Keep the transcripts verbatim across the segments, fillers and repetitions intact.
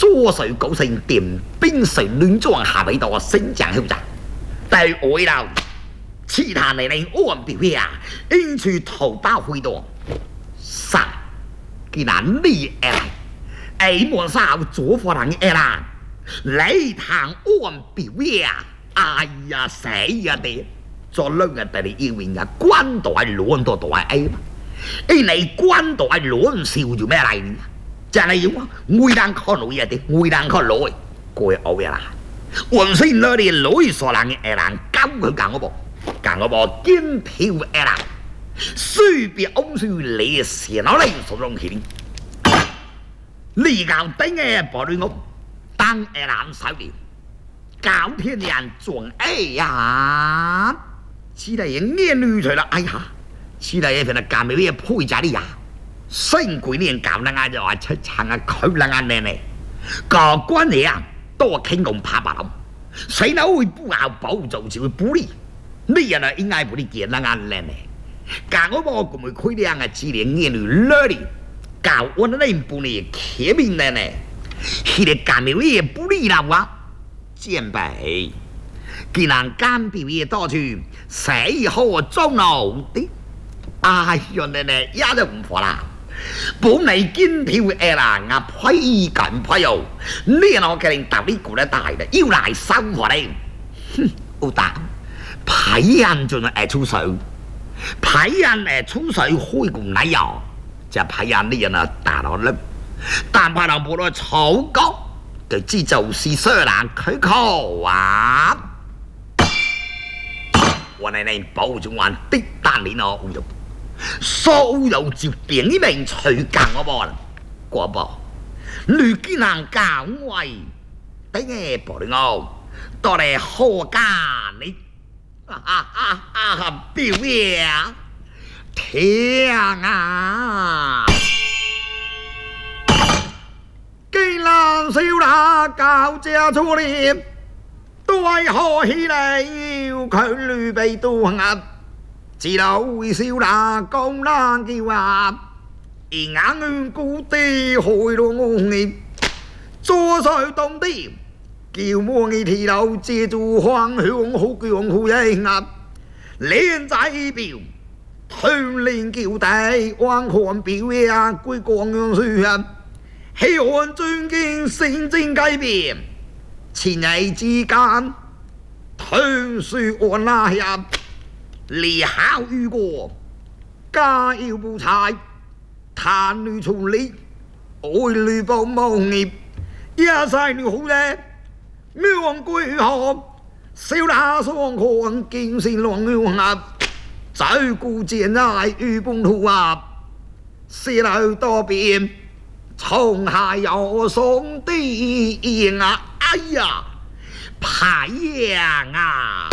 左手高声点兵手乱撞下尾道升降后站，对外头其他的人按表现啊，因去头把回到三，既然你而来，哎莫少左佛人而来，你堂按表现啊，哎呀死呀的，做两个的你因为啊官大乱到大哎嘛，因你官大乱笑就咩嚟？就係用每人看落一啲，每人看落，過去歐嘅啦。原先那啲落所人嘅人，咁佢講我噃，講我噃堅條嘅人，隨便往住你先攞嚟所用起。你講頂嘅玻璃屋，當嘅人少了，搞天人撞哎呀！此類嘢眼淚出啦，哎呀！此類嘢份係鑑咩配仔啲呀？新鬼年搞那个就话出场啊，佢那个呢呢，个官嘢啊，多傾共拍白諗，谁能會不拗保就就會不利，呢人啊應該不利見那個呢呢，搞我冇咁會開兩個字連眼淚落嚟，搞我那人不利開明呢呢，佢哋幹咩嘢不利啦哇，賤備，既然幹表嘢多處，誰好做腦的？哎呀呢呢，也就唔妥啦。本嚟堅條嘅人啊，批緊批又，呢我嘅人搭呢個咧大嘅，要嚟收我哋。哼，好大，批人仲係出手，批人誒出手開工奶油，就批人呢人啊大落粒，但怕人冇到草角，就知就是衰人佢靠啊！我哋呢保重還的單年我會用。所有接點呢名隨間我噃，過噃，你見人教位，等嘅玻璃我，到嚟何家你啊啊啊啊表演天啊！既然少啦教家出嚟，都係可喜嚟要佢預備到啊！只老會笑啦，講啦叫啊，而眼故地害到我哋，左手當地，叫我哋提老借助方向好強好型啊，靚仔表，團連叫地，橫看表呀，歸光樣樹啊，希望尊敬聖正改變，前日之間，團樹按拉入。你好遇過，家要不才，談女從你，愛女報夢業，一世女好咧，妙歸河，少那雙看見善良娘啊，走顧見愛與本土啊，思慮多變，從下有送啲啊，哎呀，排樣啊！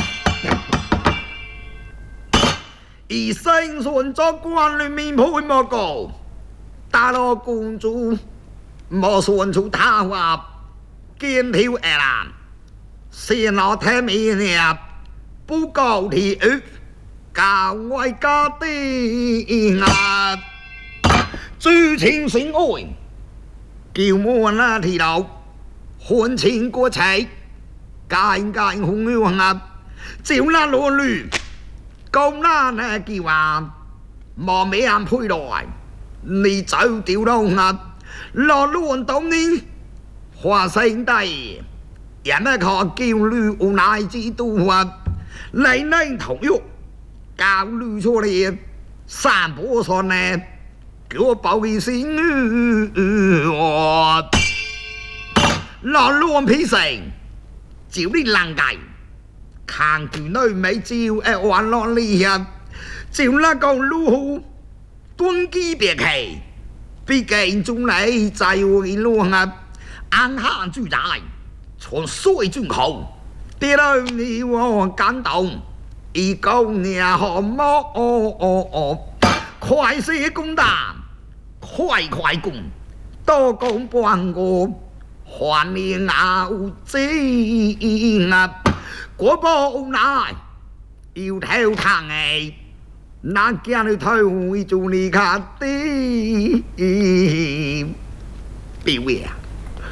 而生存作官裏面配莫高，大羅公主莫算出他話見條而蘭，先攞睇面入不高鐵語，教外家啲啊，諸情性愛，叫我那條路歡情過齊，間間紅陽啊，照那羅亂。講啦呢叫話莫美人配來，你走掉到啊，落亂到你花生地，人呢可叫女無奈之都啊，你呢同喐教女出嚟，三波上呢叫我保衛先我，落亂披成，照啲冷界。看住女美照誒玩落嚟啊！照那個路端機別奇，畢竟中你就會路啊！硬下住宅，從水轉口，跌到你我感動，而講你何麼哦哦哦，快些攻打，快快攻，多講半個，還你咬精啊！果報乃要theo thằng này nó kia nơi thôi cho你卡啲表演。